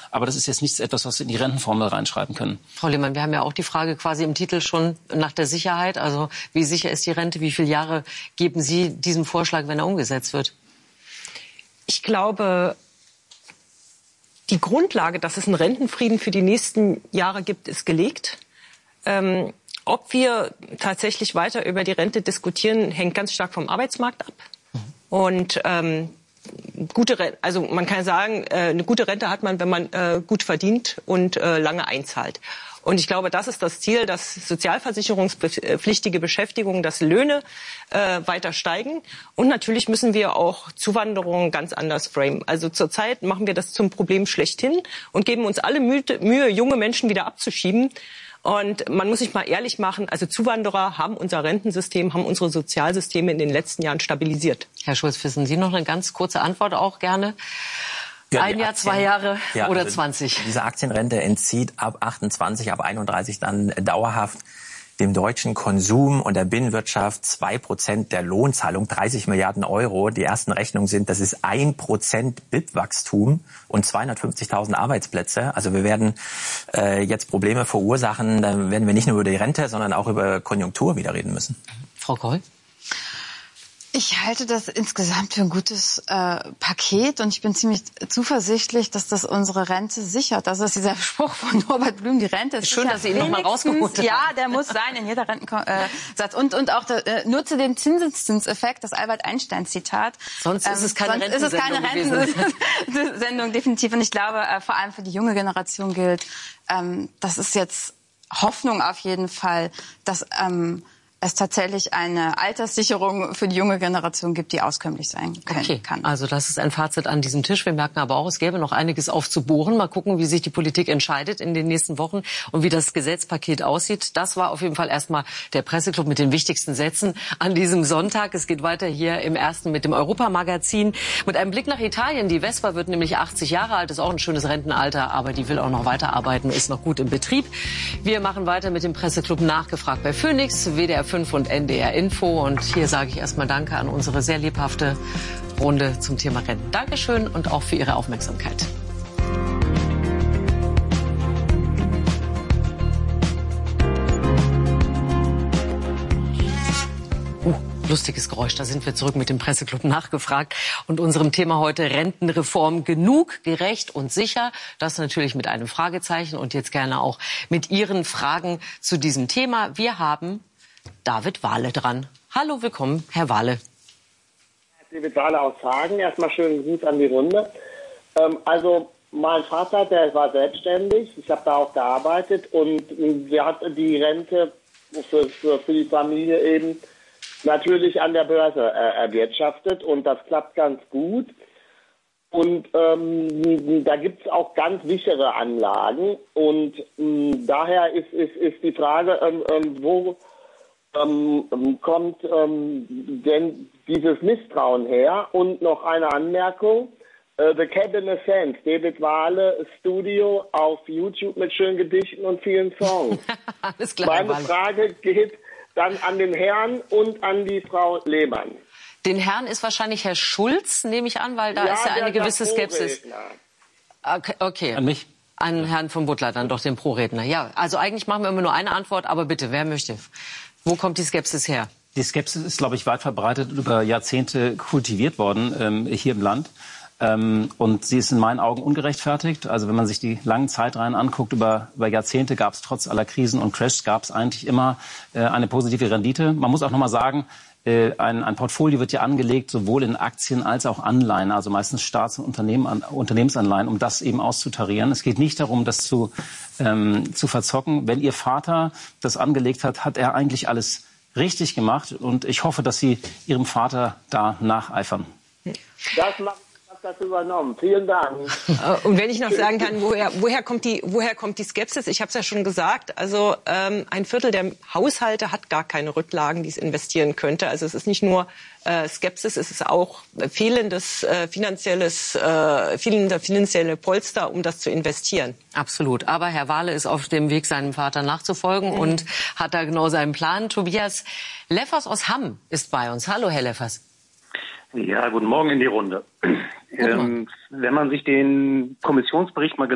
Aber das ist jetzt nichts etwas, was wir in die Rentenformel reinschreiben können. Frau Lehmann, wir haben ja auch die Frage quasi im Titel schon nach der Sicherheit. Also wie sicher ist die Rente? Wie viele Jahre geben Sie diesem Vorschlag, wenn er umgesetzt wird? Ich glaube, die Grundlage, dass es einen Rentenfrieden für die nächsten Jahre gibt, ist gelegt. Ob wir tatsächlich weiter über die Rente diskutieren, hängt ganz stark vom Arbeitsmarkt ab. Und also man kann sagen, eine gute Rente hat man, wenn man gut verdient und lange einzahlt. Und ich glaube, das ist das Ziel, dass sozialversicherungspflichtige Beschäftigung, dass Löhne weiter steigen. Und natürlich müssen wir auch Zuwanderung ganz anders framen. Also zurzeit machen wir das zum Problem schlechthin und geben uns alle Mühe, junge Menschen wieder abzuschieben. Und man muss sich mal ehrlich machen, also Zuwanderer haben unser Rentensystem, haben unsere Sozialsysteme in den letzten Jahren stabilisiert. Herr Schulz, wissen Sie noch eine ganz kurze Antwort auch gerne? Ja, ein Jahr, 2 Jahre oder also 20? Diese Aktienrente entzieht ab 28, ab 31 dann dauerhaft dem deutschen Konsum und der Binnenwirtschaft 2% der Lohnzahlung, 30 Milliarden Euro. Die ersten Rechnungen sind, das ist 1% BIP-Wachstum und 250.000 Arbeitsplätze. Also wir werden jetzt Probleme verursachen. Dann werden wir nicht nur über die Rente, sondern auch über Konjunktur wieder reden müssen. Frau Koll? Ich halte das insgesamt für ein gutes Paket und ich bin ziemlich zuversichtlich, dass das unsere Rente sichert. Das ist dieser Spruch von Norbert Blüm, die Rente ist schön, dass Sie ihn noch mal rausgeholt haben. Ja, der muss sein in jeder Rentensatz. Und auch nutze den Zinseszinseffekt, das Albert Einstein-Zitat. Sonst ist es keine Rentensendung, definitiv. Und ich glaube, vor allem für die junge Generation gilt, das ist jetzt Hoffnung auf jeden Fall, dass es tatsächlich eine Alterssicherung für die junge Generation gibt, die auskömmlich sein kann. Also das ist ein Fazit an diesem Tisch. Wir merken aber auch, es gäbe noch einiges aufzubohren. Mal gucken, wie sich die Politik entscheidet in den nächsten Wochen und wie das Gesetzpaket aussieht. Das war auf jeden Fall erstmal der Presseclub mit den wichtigsten Sätzen an diesem Sonntag. Es geht weiter hier im Ersten mit dem Europamagazin. Mit einem Blick nach Italien. Die Vespa wird nämlich 80 Jahre alt, ist auch ein schönes Rentenalter, aber die will auch noch weiterarbeiten, ist noch gut im Betrieb. Wir machen weiter mit dem Presseclub Nachgefragt bei Phoenix, WDR 5 und NDR Info. Und hier sage ich erstmal Danke an unsere sehr lebhafte Runde zum Thema Renten. Dankeschön und auch für Ihre Aufmerksamkeit. Lustiges Geräusch, da sind wir zurück mit dem Presseclub Nachgefragt und unserem Thema heute Rentenreform genug, gerecht und sicher. Das natürlich mit einem Fragezeichen und jetzt gerne auch mit Ihren Fragen zu diesem Thema. Wir haben David Wahle dran. Hallo, willkommen, Herr Wahle. David Wahle aus Hagen. Erstmal schönen Gruß an die Runde. Also mein Vater, der war selbstständig. Ich habe da auch gearbeitet und wir hatten die Rente für die Familie eben natürlich an der Börse erwirtschaftet und das klappt ganz gut. Und da gibt es auch ganz sichere Anlagen und daher ist die Frage, wo kommt denn dieses Misstrauen her? Und noch eine Anmerkung. The Cabin Ascent, David Wahle Studio auf YouTube mit schönen Gedichten und vielen Songs. Alles klar, meine Frage geht dann an den Herrn und an die Frau Lehmann. Den Herrn ist wahrscheinlich Herr Schulz, nehme ich an, weil da ist ja eine gewisse Skepsis. Okay. An mich? An Herrn von Butler, dann doch den Pro-Redner. Ja, also eigentlich machen wir immer nur eine Antwort, aber bitte, wer möchte? Wo kommt die Skepsis her? Die Skepsis ist, glaube ich, weit verbreitet und über Jahrzehnte kultiviert worden hier im Land. Und sie ist in meinen Augen ungerechtfertigt. Also wenn man sich die langen Zeitreihen anguckt, über Jahrzehnte gab es trotz aller Krisen und Crashs gab es eigentlich immer eine positive Rendite. Man muss auch noch mal sagen, ein Portfolio wird ja angelegt, sowohl in Aktien als auch Anleihen, also meistens Staats- und Unternehmensanleihen, um das eben auszutarieren. Es geht nicht darum, das zu verzocken. Wenn Ihr Vater das angelegt hat, hat er eigentlich alles richtig gemacht. Und ich hoffe, dass Sie Ihrem Vater da nacheifern. Das macht das übernommen. Vielen Dank. Und wenn ich noch sagen kann, woher kommt die Skepsis? Ich habe es ja schon gesagt. Also ein Viertel der Haushalte hat gar keine Rücklagen, die es investieren könnte. Also es ist nicht nur Skepsis, es ist auch fehlende finanzielle Polster, um das zu investieren. Absolut. Aber Herr Wahle ist auf dem Weg, seinem Vater nachzufolgen und hat da genau seinen Plan. Tobias Leffers aus Hamm ist bei uns. Hallo, Herr Leffers. Ja, guten Morgen in die Runde. Wenn man sich den Kommissionsbericht mal